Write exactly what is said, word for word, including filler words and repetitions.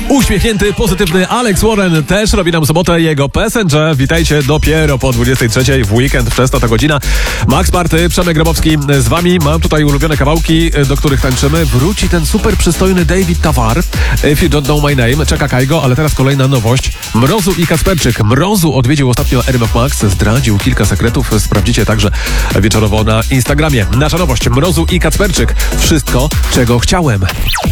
Uśmiechnięty, pozytywny Alex Warren też robi nam sobotę jego P S N G. Witajcie dopiero po dwudziestej trzeciej w weekend, wczesna ta godzina. Max Party, Przemek Grabowski z wami. Mam tutaj ulubione kawałki, do których tańczymy. Wróci ten super przystojny David Tawar. If you don't know my name, czeka Kajgo, ale teraz kolejna nowość. Mrozu i Kasperczyk. Mrozu odwiedził ostatnio R M F Max, zdradził kilka sekretów. Sprawdzicie także wieczorowo na Instagramie. Nasza nowość, Mrozu i Kacperczyk. Wszystko, czego chciałem.